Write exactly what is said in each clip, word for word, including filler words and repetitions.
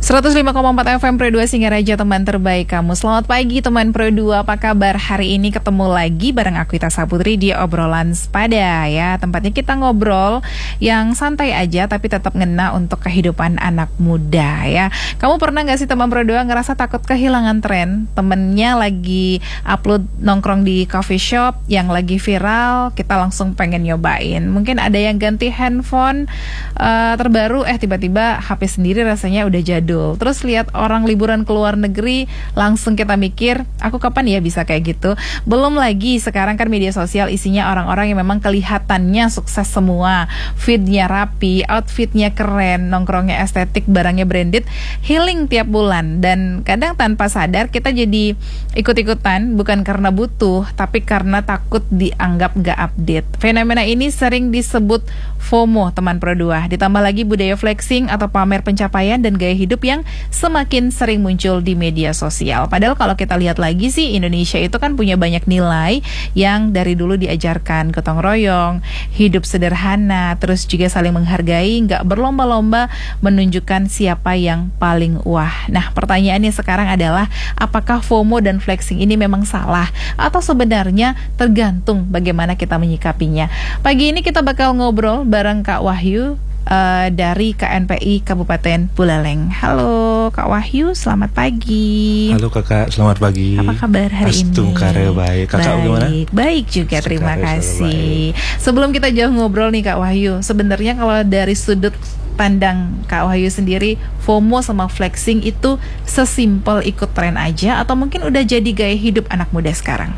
seratus lima koma empat F M Pro dua Singaraja, teman terbaik kamu. Selamat pagi teman Pro dua, apa kabar? Hari ini ketemu lagi bareng aku Ita Saputri di obrolan sepada ya. Tempatnya kita ngobrol yang santai aja tapi tetap ngena untuk kehidupan anak muda ya. Kamu pernah gak sih teman Pro dua ngerasa takut kehilangan tren? Temennya lagi upload nongkrong di coffee shop yang lagi viral, kita langsung pengen nyobain. Mungkin ada yang ganti handphone uh, terbaru, eh tiba-tiba H P sendiri rasanya udah jadul. Terus lihat orang liburan ke luar negeri, langsung kita mikir, aku kapan ya bisa kayak gitu? Belum lagi sekarang kan media sosial isinya orang-orang yang memang kelihatannya sukses semua, feednya rapi, outfitnya keren, nongkrongnya estetik, barangnya branded, healing tiap bulan. Dan kadang tanpa sadar kita jadi ikut-ikutan, bukan karena butuh, tapi karena takut dianggap gak update. Fenomena ini sering disebut FOMO teman Pro dua. Ditambah lagi budaya flexing atau pamer pencapaian dan gaya hidup yang semakin sering muncul di media sosial. Padahal kalau kita lihat lagi sih, Indonesia itu kan punya banyak nilai yang dari dulu diajarkan, gotong royong, hidup sederhana, terus juga saling menghargai, nggak berlomba-lomba menunjukkan siapa yang paling wah. Nah, pertanyaannya sekarang adalah, apakah FOMO dan flexing ini memang salah atau sebenarnya tergantung bagaimana kita menyikapinya? Pagi ini kita bakal ngobrol bareng Kak Wahyu Uh, dari K N P I Kabupaten Buleleng. Halo Kak Wahyu, selamat pagi. Halo Kakak, selamat pagi. Apa kabar hari ini? Astungkare baik. Kakak baik, bagaimana? Baik juga, terima kasih. Sebelum kita jauh ngobrol nih Kak Wahyu, sebenarnya kalau dari sudut pandang Kak Wahyu sendiri, FOMO sama flexing itu sesimpel ikut tren aja atau mungkin udah jadi gaya hidup anak muda sekarang?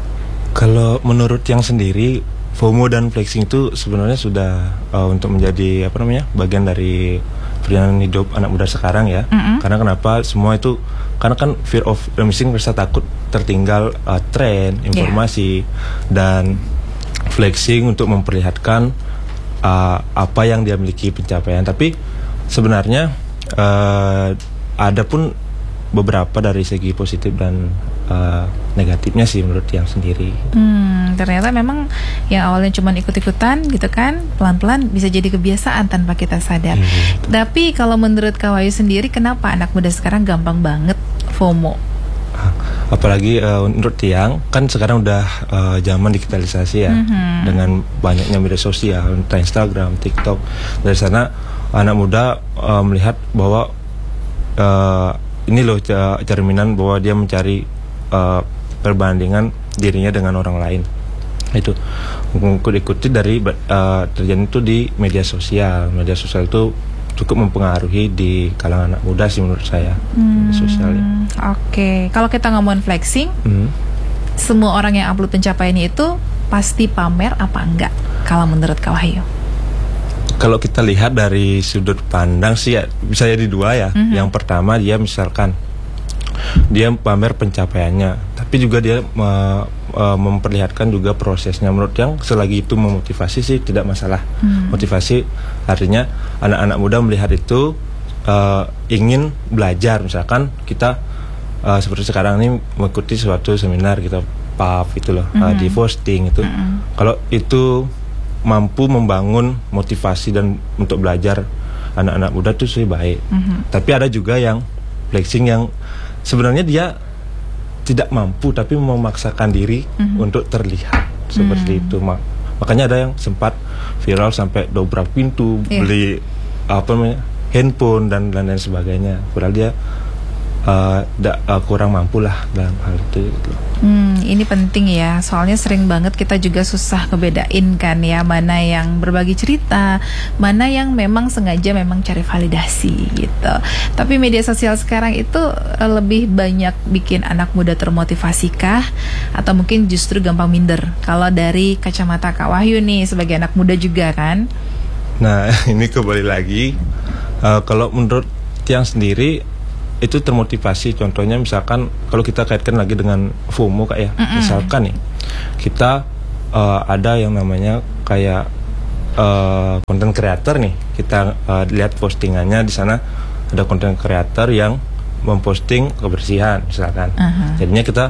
Kalau menurut yang sendiri, FOMO dan flexing itu sebenarnya sudah uh, untuk menjadi apa namanya bagian dari perjalanan hidup anak muda sekarang ya. Mm-hmm. Karena kenapa semua itu, karena kan fear of missing, rasa takut tertinggal uh, tren, informasi, yeah. Dan flexing untuk memperlihatkan uh, apa yang dia miliki, pencapaian. Tapi sebenarnya uh, ada pun beberapa dari segi positif dan uh, negatifnya sih menurut yang sendiri. Hmm, ternyata memang yang awalnya cuma ikut-ikutan gitu kan, pelan-pelan bisa jadi kebiasaan tanpa kita sadar. Hmm. Tapi kalau menurut Kak Wahyu sendiri, kenapa anak muda sekarang gampang banget FOMO? Apalagi uh, menurut Tiang, kan sekarang udah uh, zaman digitalisasi ya, mm-hmm. dengan banyaknya media sosial, Instagram, TikTok. Dari sana anak muda uh, melihat bahwa uh, ini loh cerminan bahwa dia mencari uh, perbandingan dirinya dengan orang lain. Itu mengikuti dari uh, terjadi itu di media sosial. Media sosial itu cukup mempengaruhi di kalangan anak muda sih menurut saya. Hmm, sosialnya. Oke, okay. Kalau kita ngomongin flexing, hmm. semua orang yang upload pencapaiannya itu pasti pamer apa enggak? Kalau menurut Kak Wahyu? Kalau kita lihat dari sudut pandang sih ya, bisa jadi dua ya. Mm-hmm. Yang pertama, dia misalkan dia pamer pencapaiannya, tapi juga dia me, e, memperlihatkan juga prosesnya. Menurut yang selagi itu memotivasi sih tidak masalah. Mm. Motivasi artinya anak-anak muda melihat itu e, ingin belajar. Misalkan kita e, seperti sekarang ini mengikuti suatu seminar, kita P A F itu loh, mm-hmm. e, di posting itu. Mm-hmm. Kalau itu mampu membangun motivasi dan untuk belajar anak-anak muda itu sih baik. Mm-hmm. Tapi ada juga yang flexing yang sebenarnya dia tidak mampu tapi memaksakan diri mm-hmm. untuk terlihat seperti mm-hmm. itu. Makanya ada yang sempat viral sampai dobrak pintu, yeah. beli apa namanya handphone dan dan lain sebagainya. Padahal dia Uh, da, uh, kurang mampu lah dalam hal itu gitu. Hmm, ini penting ya, soalnya sering banget kita juga susah ngebedain kan ya, mana yang berbagi cerita, mana yang memang sengaja memang cari validasi gitu. Tapi media sosial sekarang itu uh, lebih banyak bikin anak muda termotivasi kah? Atau mungkin justru gampang minder? Kalau dari kacamata Kak Wahyu nih sebagai anak muda juga kan? Nah ini kembali lagi, uh, kalau menurut Tiang sendiri itu termotivasi. Contohnya misalkan kalau kita kaitkan lagi dengan FOMO Kak ya, mm-mm. misalkan nih kita uh, ada yang namanya kayak konten uh, creator nih, kita uh, lihat postingannya di sana ada konten creator yang memposting kebersihan misalkan, uh-huh. jadinya kita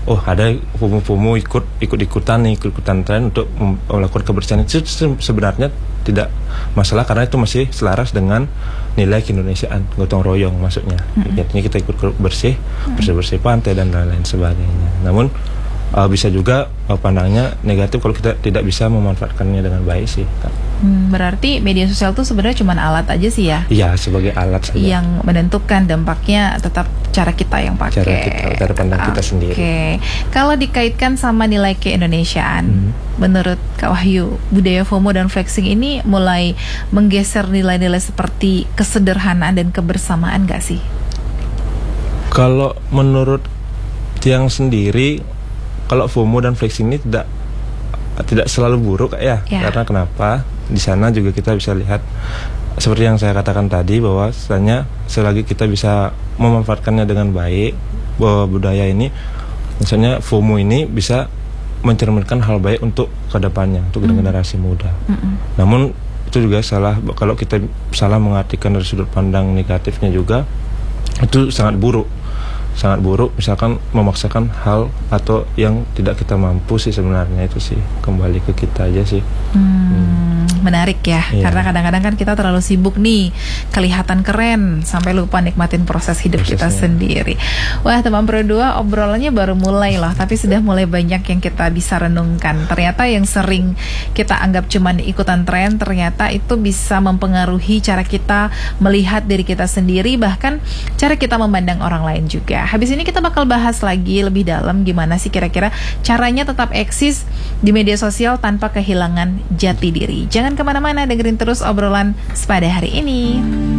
oh ada FOMO-FOMO ikut ikut-ikutan nih, ikut-ikutan tren untuk melakukan kebersihan. Itu sebenarnya tidak masalah karena itu masih selaras dengan nilai keindonesiaan, gotong royong maksudnya. Mm-hmm. Artinya kita ikut bersih, bersih-bersih pantai dan lain-lain sebagainya. Namun uh, bisa juga uh, pandangnya negatif kalau kita tidak bisa memanfaatkannya dengan baik sih. Hmm, berarti media sosial itu sebenarnya cuma alat aja sih ya? Iya, sebagai alat saja. Yang menentukan dampaknya tetap cara kita yang pakai. Cara kita, cara pandang okay. kita sendiri. Oke, kalau dikaitkan sama nilai keindonesiaan, hmm. menurut Kak Wahyu, budaya FOMO dan flexing ini mulai menggeser nilai-nilai seperti kesederhanaan dan kebersamaan nggak sih? Kalau menurut Tiang sendiri, kalau FOMO dan flexing ini tidak tidak selalu buruk ya, ya. Karena kenapa? Di sana juga kita bisa lihat seperti yang saya katakan tadi, bahwa sebenarnya selagi kita bisa memanfaatkannya dengan baik, bahwa budaya ini, misalnya FOMO ini bisa mencerminkan hal baik untuk kedepannya, untuk mm. generasi muda. Mm-mm. Namun itu juga salah kalau kita salah mengartikan dari sudut pandang negatifnya juga, itu sangat buruk. sangat buruk misalkan memaksakan hal atau yang tidak kita mampu sih, sebenarnya itu sih kembali ke kita aja sih. hmm, hmm. Menarik ya, yeah. Karena kadang-kadang kan kita terlalu sibuk nih, kelihatan keren sampai lupa nikmatin proses hidup Prosesnya. kita sendiri. Wah, teman Pro dua, obrolannya baru mulai loh, tapi sudah mulai banyak yang kita bisa renungkan. Ternyata yang sering kita anggap cuman ikutan tren, ternyata itu bisa mempengaruhi cara kita melihat diri kita sendiri, bahkan cara kita memandang orang lain juga. Habis ini kita bakal bahas lagi lebih dalam gimana sih kira-kira caranya tetap eksis di media sosial tanpa kehilangan jati diri. Jangan kemana-mana, dengerin terus obrolan Spada hari ini.